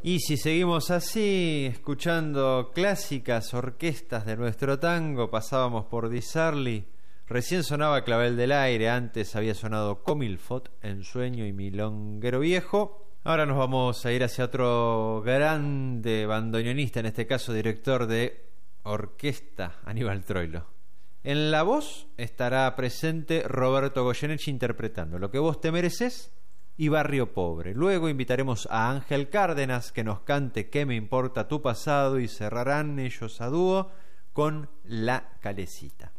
Y si seguimos así, escuchando clásicas orquestas de nuestro tango, pasábamos por Di Sarli, recién sonaba Clavel del Aire, antes había sonado Comilfot, Ensueño y Milonguero Viejo. Ahora nos vamos a ir hacia otro grande bandoneonista, en este caso director de orquesta, Aníbal Troilo. En la voz estará presente Roberto Goyeneche interpretando Lo que vos te mereces y Barrio Pobre. Luego invitaremos a Ángel Cárdenas que nos cante ¿Qué me importa tu pasado? Y cerrarán ellos a dúo con La Calecita.